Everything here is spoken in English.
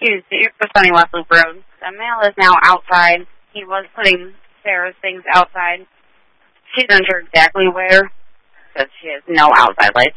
Tuesday for Sunny West Loop Road. The mail is now outside. He was putting Sarah's things outside. She's unsure exactly where, because she has no outside lights.